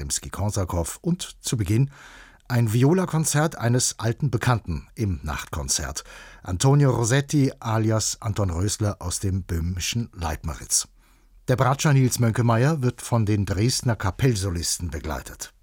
Rimski-Korsakow und zu Beginn ein Viola-Konzert eines alten Bekannten im Nachtkonzert. Antonio Rossetti alias Anton Rösler aus dem böhmischen Leitmeritz. Der Bratscher Nils Mönkemeyer wird von den Dresdner Kapellsolisten begleitet.